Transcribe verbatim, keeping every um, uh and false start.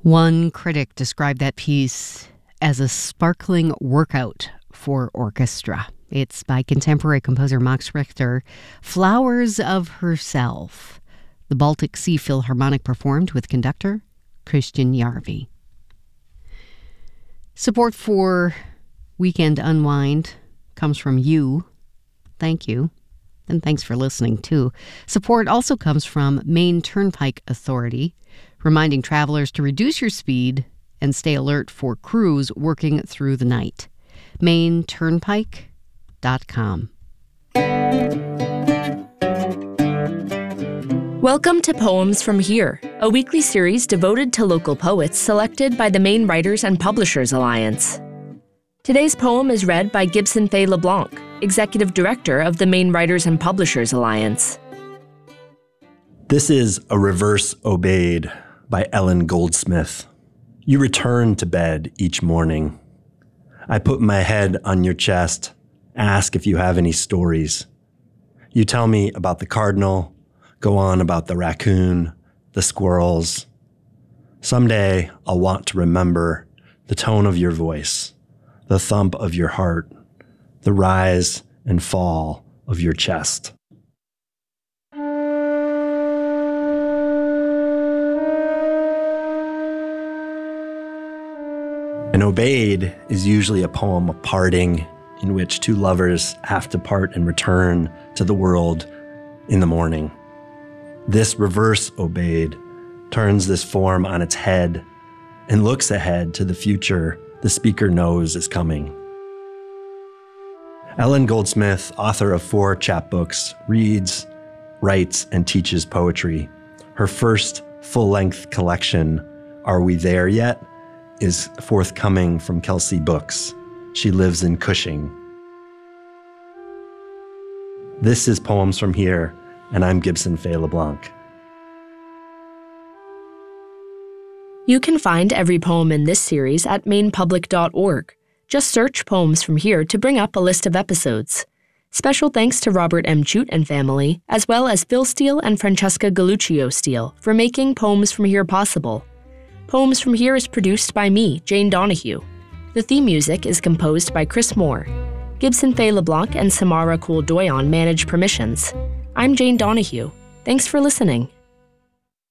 One critic described that piece as a sparkling workout for orchestra. It's by contemporary composer Max Richter, Flowers of Herself. The Baltic Sea Philharmonic performed with conductor Christian Järvi. Support for Weekend Unwind comes from you. Thank you. And thanks for listening, too. Support also comes from Maine Turnpike Authority, reminding travelers to reduce your speed and stay alert for crews working through the night. maine turnpike dot com. Welcome to Poems from Here, a weekly series devoted to local poets selected by the Maine Writers and Publishers Alliance. Today's poem is read by Gibson Fay LeBlanc, Executive Director of the Maine Writers and Publishers Alliance. This is A Reverse Obeyed by Ellen Goldsmith. You return to bed each morning. I put my head on your chest, ask if you have any stories. You tell me about the cardinal, go on about the raccoon, the squirrels. Someday I'll want to remember the tone of your voice, the thump of your heart, the rise and fall of your chest. An obeyed is usually a poem of parting in which two lovers have to part and return to the world in the morning. This reverse obeyed turns this form on its head and looks ahead to the future the speaker knows is coming. Ellen Goldsmith, author of four chapbooks, reads, writes, and teaches poetry. Her first full-length collection, Are We There Yet?, is forthcoming from Kelsey Books. She lives in Cushing. This is Poems from Here, and I'm Gibson Fay LeBlanc. You can find every poem in this series at maine public dot org. Just search Poems from Here to bring up a list of episodes. Special thanks to Robert M. Jute and family, as well as Phil Steele and Francesca Galuccio Steele for making Poems from Here possible. Poems from Here is produced by me, Jane Donahue. The theme music is composed by Chris Moore. Gibson Fay LeBlanc and Samara Kool-Doyon manage permissions. I'm Jane Donahue. Thanks for listening.